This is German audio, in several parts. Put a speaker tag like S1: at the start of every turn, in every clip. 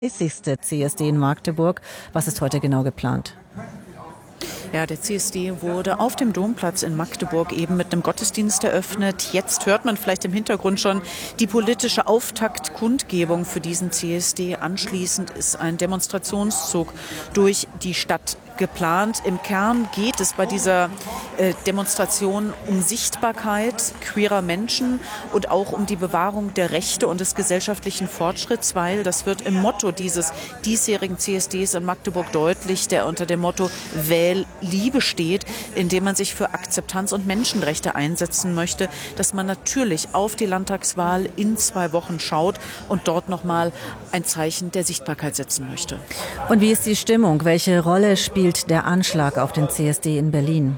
S1: 30. CSD in Magdeburg. Was ist heute genau geplant?
S2: Ja, der CSD wurde auf dem Domplatz in Magdeburg eben mit einem Gottesdienst eröffnet. Jetzt hört man vielleicht im Hintergrund schon die politische Auftaktkundgebung für diesen CSD. Anschließend ist ein Demonstrationszug durch die Stadt geplant. Im Kern geht es bei dieser Demonstration um Sichtbarkeit queerer Menschen und auch um die Bewahrung der Rechte und des gesellschaftlichen Fortschritts, weil das wird im Motto dieses diesjährigen CSDs in Magdeburg deutlich, der unter dem Motto Wähl Liebe steht, indem man sich für Akzeptanz und Menschenrechte einsetzen möchte, dass man natürlich auf die Landtagswahl in 2 Wochen schaut und dort nochmal ein Zeichen der Sichtbarkeit setzen möchte.
S1: Und wie ist die Stimmung? Welche Rolle spielt der Anschlag auf den CSD in Berlin?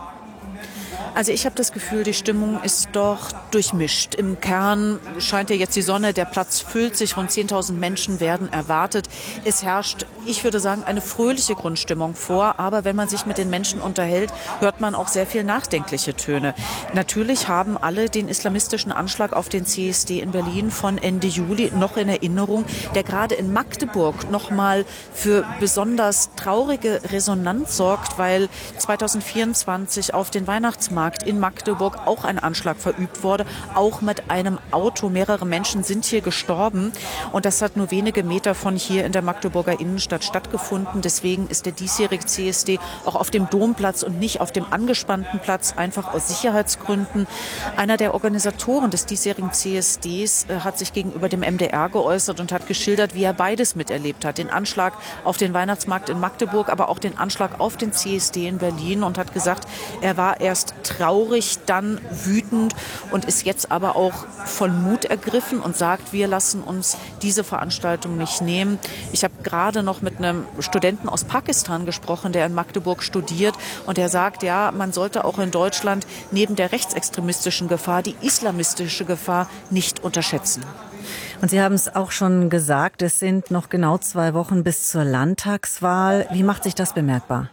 S2: Also ich habe das Gefühl, die Stimmung ist doch durchmischt. Im Kern scheint ja jetzt die Sonne, der Platz füllt sich, rund 10.000 Menschen werden erwartet. Es herrscht, ich würde sagen, eine fröhliche Grundstimmung vor, aber wenn man sich mit den Menschen unterhält, hört man auch sehr viel nachdenkliche Töne. Natürlich haben alle den islamistischen Anschlag auf den CSD in Berlin von Ende Juli noch in Erinnerung, der gerade in Magdeburg nochmal für besonders traurige Resonanz sorgt, weil 2024 auf den Weihnachtsmarkt in Magdeburg auch ein Anschlag verübt wurde, auch mit einem Auto. Mehrere Menschen sind hier gestorben und das hat nur wenige Meter von hier in der Magdeburger Innenstadt stattgefunden. Deswegen ist der diesjährige CSD auch auf dem Domplatz und nicht auf dem angespannten Platz, einfach aus Sicherheitsgründen. Einer der Organisatoren des diesjährigen CSDs hat sich gegenüber dem MDR geäußert und hat geschildert, wie er beides miterlebt hat. Den Anschlag auf den Weihnachtsmarkt in Magdeburg, aber auch den Anschlag auf den CSD in Berlin und hat gesagt, er war erst traurig, dann wütend und ist jetzt aber auch von Mut ergriffen und sagt, wir lassen uns diese Veranstaltung nicht nehmen. Ich habe gerade noch mit einem Studenten aus Pakistan gesprochen, der in Magdeburg studiert und der sagt, ja, man sollte auch in Deutschland neben der rechtsextremistischen Gefahr die islamistische Gefahr nicht unterschätzen.
S1: Und Sie haben es auch schon gesagt, es sind noch genau 2 Wochen bis zur Landtagswahl. Wie macht sich das bemerkbar?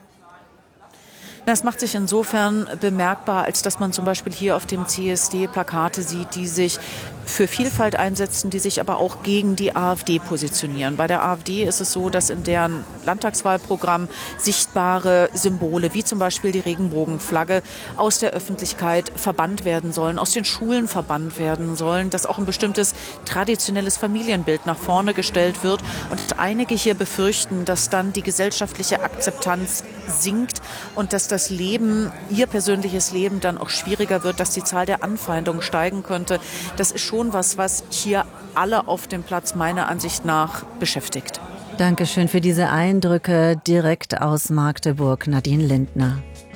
S2: Das macht sich insofern bemerkbar, als dass man zum Beispiel hier auf dem CSD Plakate sieht, die sich für Vielfalt einsetzen, die sich aber auch gegen die AfD positionieren. Bei der AfD ist es so, dass in deren Landtagswahlprogramm sichtbare Symbole, wie zum Beispiel die Regenbogenflagge, aus der Öffentlichkeit verbannt werden sollen, aus den Schulen verbannt werden sollen, dass auch ein bestimmtes traditionelles Familienbild nach vorne gestellt wird. Und einige hier befürchten, dass dann die gesellschaftliche Akzeptanz sinkt und dass das Leben, ihr persönliches Leben, dann auch schwieriger wird, dass die Zahl der Anfeindungen steigen könnte. Das ist schon was hier alle auf dem Platz meiner Ansicht nach beschäftigt.
S1: Dankeschön für diese Eindrücke direkt aus Magdeburg, Nadine Lindner.